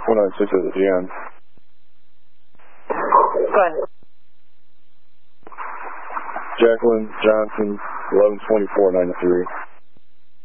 496 at the end. Go ahead. Jacqueline Johnson, 112493.